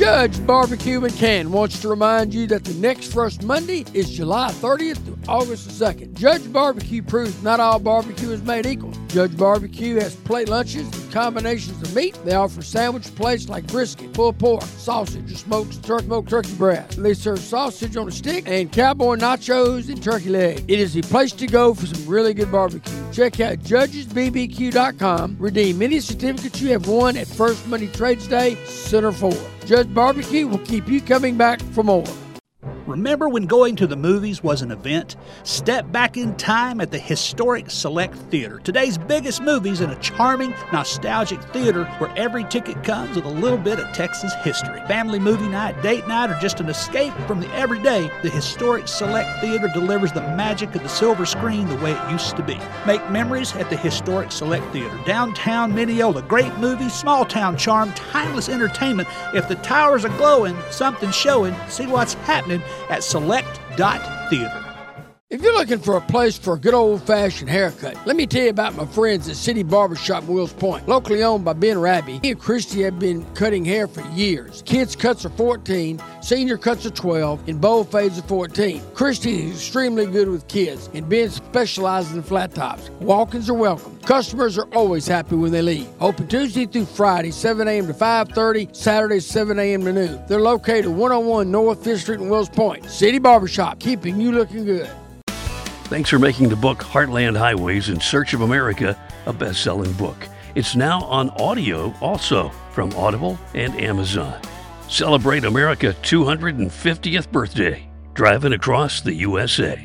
Judge Barbecue in Canton wants to remind you that the next First Monday is July 30th through August the 2nd. Judge Barbecue proves not all barbecue is made equal. Judge Barbecue has plate lunches and combinations of meat. They offer sandwich plates like brisket, pulled pork, sausage, or smoked turkey breast. They serve sausage on a stick and cowboy nachos and turkey leg. It is the place to go for some really good barbecue. Check out judgesbbq.com. Redeem any certificates you have won at First Monday Trades Day, Center 4. Judge Barbecue will keep you coming back for more. Remember when going to the movies was an event? Step back in time at the historic Select Theater. Today's biggest movies in a charming, nostalgic theater where every ticket comes with a little bit of Texas history. Family movie night, date night, or just an escape from the everyday, the historic Select Theater delivers the magic of the silver screen the way it used to be. Make memories at the historic Select Theater. Downtown Mineola, great movies, small town charm, timeless entertainment. If the towers are glowing, something's showing. See what's happening at select.theater. If you're looking for a place for a good old-fashioned haircut, let me tell you about my friends at City Barbershop in Wills Point. Locally owned by Ben Rabbie, he and Christy have been cutting hair for years. Kids' cuts are 14, senior cuts are 12, and bowl fades are 14. Christy is extremely good with kids, and Ben specializes in flat tops. Walk-ins are welcome. Customers are always happy when they leave. Open Tuesday through Friday, 7 a.m. to 5:30, Saturday, 7 a.m. to noon. They're located 101 North 5th Street in Wills Point. City Barbershop, keeping you looking good. Thanks for making the book Heartland Highways in Search of America a best-selling book. It's now on audio also from Audible and Amazon. Celebrate America's 250th birthday, driving across the USA.